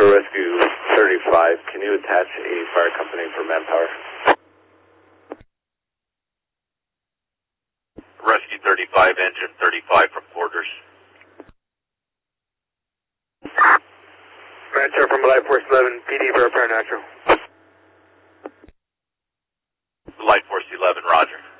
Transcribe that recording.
Rescue 35, can you attach a fire company for manpower? Rescue 35, engine 35 from quarters. Rancher from Light Force 11, PD for repair natural. Light Force 11, roger.